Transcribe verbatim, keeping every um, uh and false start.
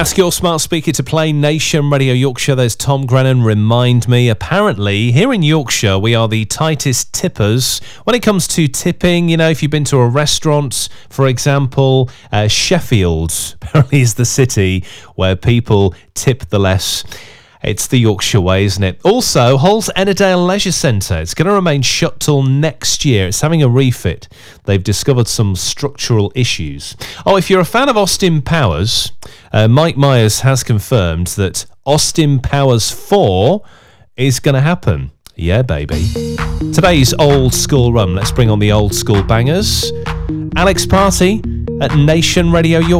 Ask your smart speaker to play Nation Radio Yorkshire. There's Tom Grennan, Remind Me. Apparently, here in Yorkshire, we are the tightest tippers. When it comes to tipping, you know, if you've been to a restaurant, for example, uh, Sheffield apparently is the city where people tip the less. It's the Yorkshire way, isn't it? Also, Hull's Ennerdale Leisure Centre. It's going to remain shut till next year. It's having a refit. They've discovered some structural issues. Oh, if you're a fan of Austin Powers, uh, Mike Myers has confirmed that Austin Powers four is going to happen. Yeah, baby. Today's old school run. Let's bring on the old school bangers. Alex Party at Nation Radio Yorkshire.